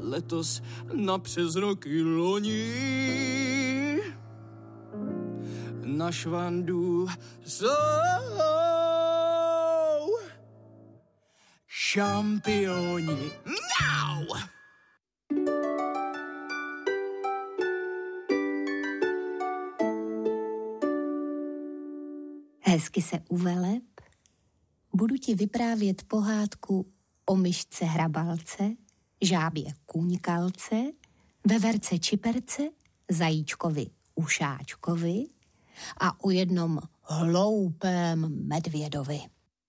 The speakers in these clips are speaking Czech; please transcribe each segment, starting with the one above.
letos na přes roky loni. Na švandu jsou šampioni. Now! Hezky se uveleb, budu ti vyprávět pohádku o myšce hrabalce, žábě kůňkalce, veverce čiperce, zajíčkovi ušáčkovi a o jednom hloupém medvědovi.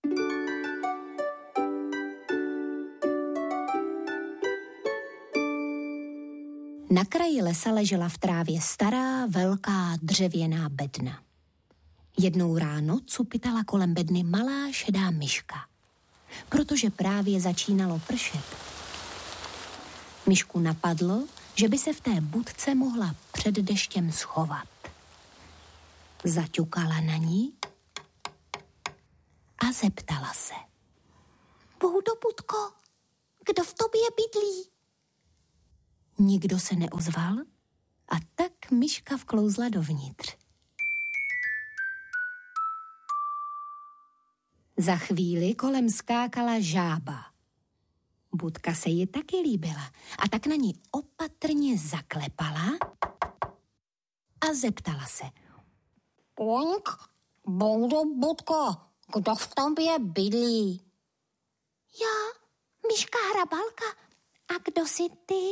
Na kraji lesa ležela v trávě stará, velká dřevěná bedna. Jednou ráno cupitala kolem bedny malá šedá myška, protože právě začínalo pršet. Myšku napadlo, že by se v té budce mohla před deštěm schovat. Zaťukala na ní a zeptala se. Boudo, budko, kdo v tobě bydlí? Nikdo se neozval a tak myška vklouzla dovnitř. Za chvíli kolem skákala žába. Budka se jí taky líbila a tak na ní opatrně zaklepala a zeptala se. Poňk, Boudo, budko, kdo v tobě bydlí? Já, myška hrabalka. A kdo jsi ty?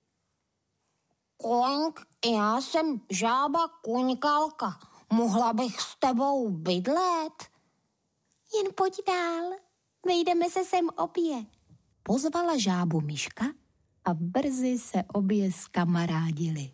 Koňk, já jsem žába kůňkalka. Mohla bych s tebou bydlet? Jen pojď dál, vejdeme se sem obě. Pozvala žábu myška a brzy se obě zkamarádili.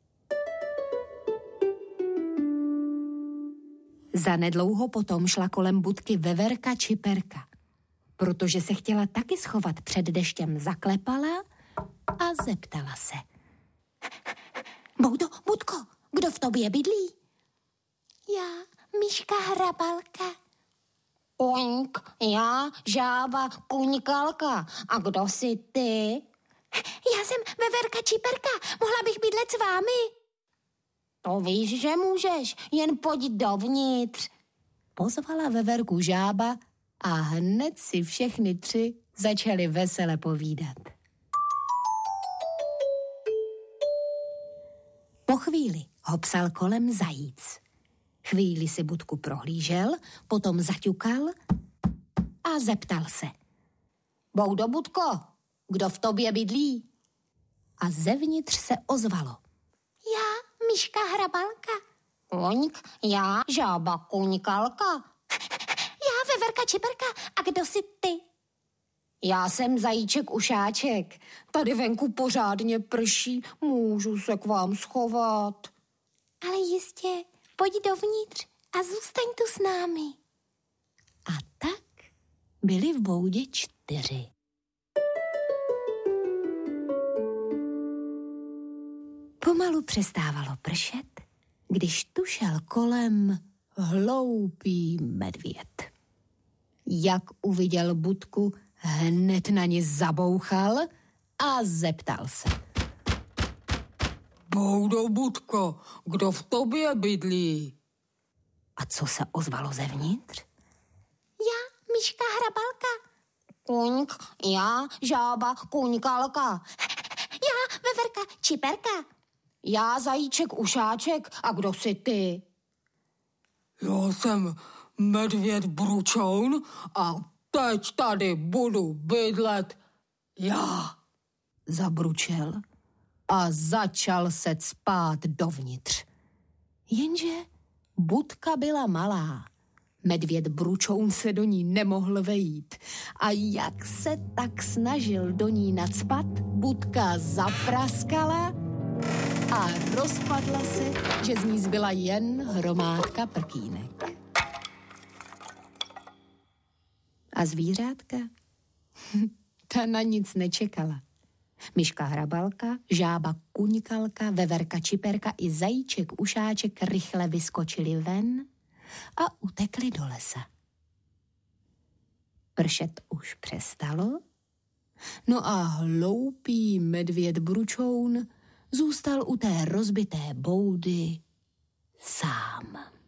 Zanedlouho potom šla kolem budky veverka čiperka. Protože se chtěla taky schovat před deštěm, zaklepala a zeptala se. Boudo, budko, kdo v tobě bydlí? Já, myška hrabalka. Oink, já, žába kůňkalka. A kdo jsi ty? Já jsem veverka čiperka. Mohla bych bydlet s vámi? To víš, že můžeš, jen pojď dovnitř. Pozvala veverku žába a hned si všechny tři začali vesele povídat. Po chvíli ho psal kolem zajíc. Chvíli si budku prohlížel, potom zaťukal a zeptal se. Boudo, budko, kdo v tobě bydlí? A zevnitř se ozvalo. Já, myška hrabalka. Oňk, já, žába kůňkalka. Já, veverka čiperka. A kdo jsi ty? Já jsem zajíček ušáček. Tady venku pořádně prší, můžu se k vám schovat. Ale jistě, pojď dovnitř a zůstaň tu s námi. A tak byli v boudě 4. Pomalu přestávalo pršet, když tu šel kolem hloupý medvěd. Jak uviděl budku, hned na ní zabouchal a zeptal se. Boudo, budko, kdo v tobě bydlí? A co se ozvalo zevnitř? Já, myška hrabalka. Koňk, já, žába kůňkalka. Já, veverka čiperka. Já, zajíček ušáček. A kdo jsi ty? Já jsem medvěd Bručoun a teď tady budu bydlet já. Zabručel a začal se cpát dovnitř. Jenže budka byla malá. Medvěd Bručoun se do ní nemohl vejít. A jak se tak snažil do ní nacpat, budka zapraskala a rozpadla se, že z ní zbyla jen hromádka prkínek. A zvířátka? Ta na nic nečekala. Myška hrabalka, žába kůňkalka, veverka čiperka i zajíček ušáček rychle vyskočili ven a utekli do lesa. Pršet už přestalo, No a hloupý medvěd Bručoun zůstal u té rozbité boudy sám.